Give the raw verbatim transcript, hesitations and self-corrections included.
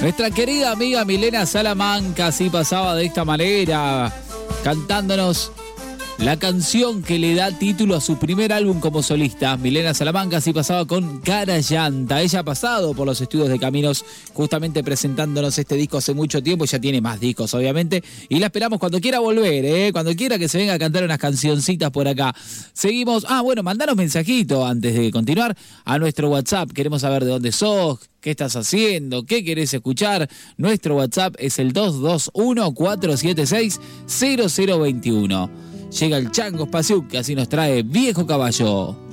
Nuestra querida amiga Milena Salamanca así pasaba de esta manera, cantándonos la canción que le da título a su primer álbum como solista. Milena Salamanca así pasaba con Cara Llanta. Ella ha pasado por los estudios de Caminos justamente presentándonos este disco hace mucho tiempo. Ya tiene más discos, obviamente. Y la esperamos cuando quiera volver, ¿eh? Cuando quiera que se venga a cantar unas cancioncitas por acá. Seguimos. Ah, bueno, mandanos mensajito antes de continuar a nuestro WhatsApp. Queremos saber de dónde sos, qué estás haciendo, qué querés escuchar. Nuestro WhatsApp es el dos dos uno, cuatro siete seis, cero cero dos uno. Llega el Chango Spasiuk, que así nos trae Viejo Caballo.